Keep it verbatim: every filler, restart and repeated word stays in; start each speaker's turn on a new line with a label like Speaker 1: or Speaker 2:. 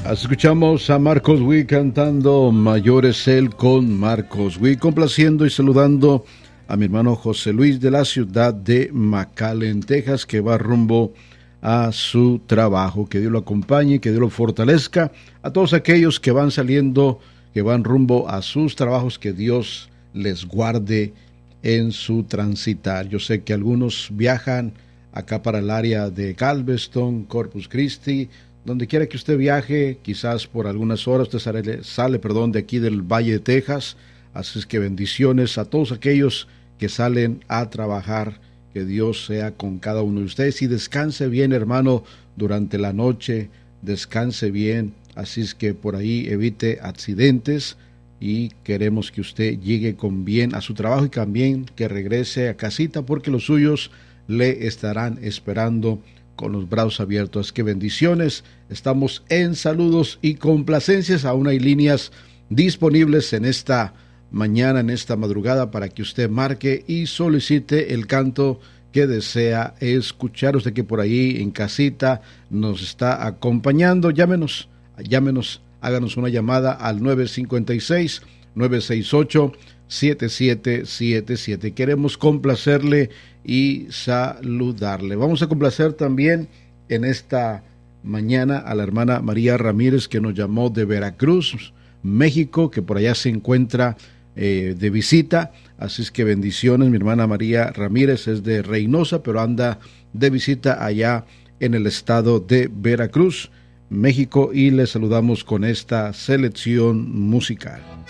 Speaker 1: Escuchamos a Marcos Witt cantando Mayor es Él con Marcos Witt, complaciendo y saludando a mi hermano José Luis de la ciudad de McAllen, Texas, que va rumbo a su trabajo. Que Dios lo acompañe, que Dios lo fortalezca. A todos aquellos que van saliendo, que van rumbo a sus trabajos, que Dios les guarde en su transitar. Yo sé que algunos viajan acá para el área de Galveston, Corpus Christi, donde quiera que usted viaje, quizás por algunas horas usted sale, sale perdón, de aquí del Valle de Texas. Así es que bendiciones a todos aquellos que salen a trabajar. Que Dios sea con cada uno de ustedes y descanse bien, hermano, durante la noche, descanse bien. Así es que por ahí evite accidentes y queremos que usted llegue con bien a su trabajo y también que regrese a casita, porque los suyos le estarán esperando con los brazos abiertos. Que bendiciones. Estamos en saludos y complacencias. Aún hay líneas disponibles en esta mañana, en esta madrugada, para que usted marque y solicite el canto que desea escuchar. Usted que por ahí en casita nos está acompañando, llámenos, llámenos, háganos una llamada al nueve cinco seis, nueve seis ocho, siete siete siete siete. Queremos complacerle y saludarle. Vamos a complacer también en esta mañana a la hermana María Ramírez, que nos llamó de Veracruz, México, que por allá se encuentra eh, de visita. Así es que bendiciones. Mi hermana María Ramírez es de Reynosa, pero anda de visita allá en el estado de Veracruz, México, y le saludamos con esta selección musical.